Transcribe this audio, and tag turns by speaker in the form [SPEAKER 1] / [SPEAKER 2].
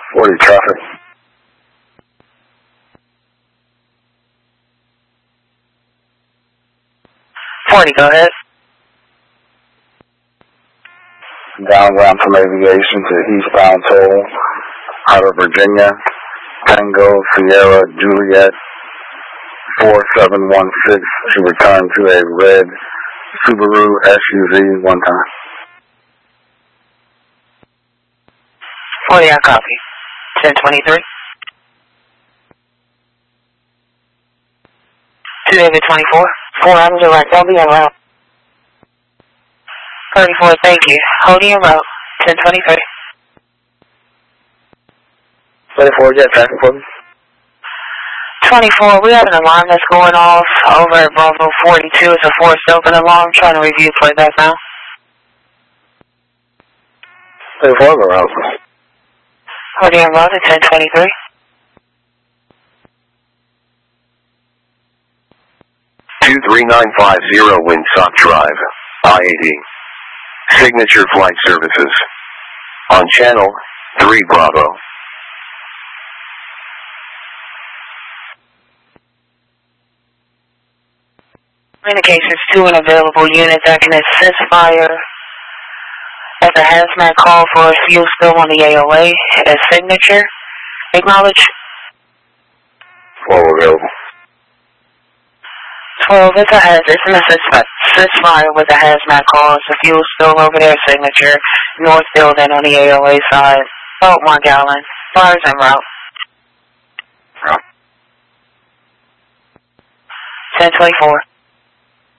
[SPEAKER 1] 40 traffic.
[SPEAKER 2] 40, go ahead.
[SPEAKER 1] Downbound from aviation to eastbound toll out of Virginia. Tango Sierra Juliet 4716 to return to a red Subaru SUV 1 time.
[SPEAKER 2] 40, I copy. 1023. 2 David 24. 4, I'm direct. I'll be en route. 34, thank you. Holding en route. 1023.
[SPEAKER 1] 24, jet traffic for me.
[SPEAKER 2] 24, we have an alarm that's going off over at Bravo 42. It's a forced open alarm. Trying to review playback now.
[SPEAKER 1] 24, go out.
[SPEAKER 2] Holding en route at 1023.
[SPEAKER 3] 23950 Windsock Drive, I-80. Signature Flight Services. On channel 3 Bravo.
[SPEAKER 2] Communications to an available unit that can assist fire as a hazmat call for a fuel spill on the AOA as signature. Acknowledge.
[SPEAKER 1] 12 available.
[SPEAKER 2] 12 is a hazmat. Assist fire with a hazmat call. It's a fuel spill over there. Signature. North building on the AOA side. About 1 gallon. Fire's en route. 1024.